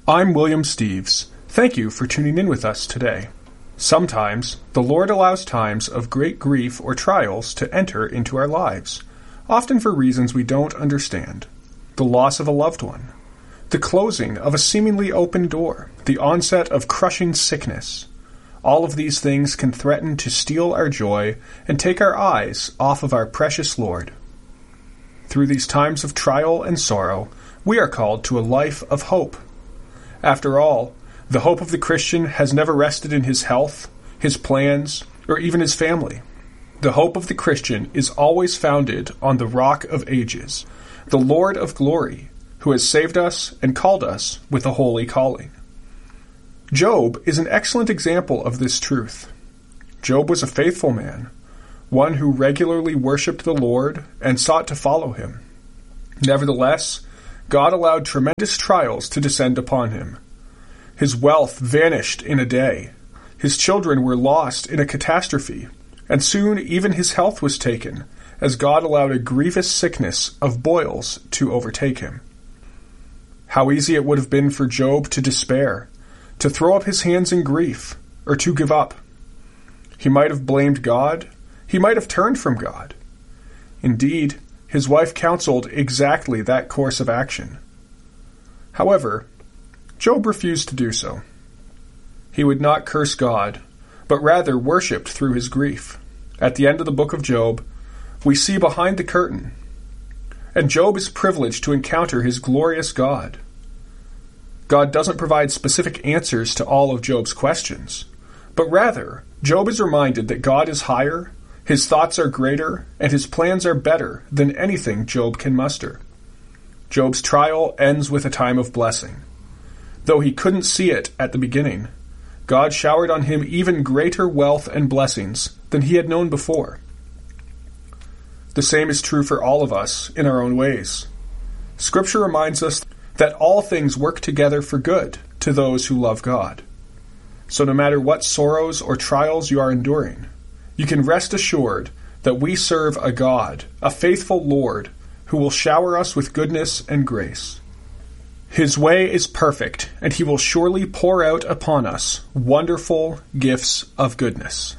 I'm William Steves. Thank you for tuning in with us today. Sometimes, the Lord allows times of great grief or trials to enter into our lives, often for reasons we don't understand. The loss of a loved one, the closing of a seemingly open door, the onset of crushing sickness. All of these things can threaten to steal our joy and take our eyes off of our precious Lord. Through these times of trial and sorrow, we are called to a life of hope. After all, the hope of the Christian has never rested in his health, his plans, or even his family. The hope of the Christian is always founded on the Rock of Ages, the Lord of glory, who has saved us and called us with a holy calling. Job is an excellent example of this truth. Job was a faithful man, one who regularly worshipped the Lord and sought to follow him. Nevertheless, God allowed tremendous trials to descend upon him. His wealth vanished in a day. His children were lost in a catastrophe, and soon even his health was taken, as God allowed a grievous sickness of boils to overtake him. How easy it would have been for Job to despair, to throw up his hands in grief, or to give up. He might have blamed God. He might have turned from God. Indeed, his wife counseled exactly that course of action. However, Job refused to do so. He would not curse God, but rather worshipped through his grief. At the end of the book of Job, we see behind the curtain, and Job is privileged to encounter his glorious God. God doesn't provide specific answers to all of Job's questions, but rather, Job is reminded that God is higher, his thoughts are greater, and his plans are better than anything Job can muster. Job's trial ends with a time of blessing. Though he couldn't see it at the beginning, God showered on him even greater wealth and blessings than he had known before. The same is true for all of us in our own ways. Scripture reminds us that all things work together for good to those who love God. So no matter what sorrows or trials you are enduring, you can rest assured that we serve a God, a faithful Lord, who will shower us with goodness and grace. His way is perfect, and he will surely pour out upon us wonderful gifts of goodness.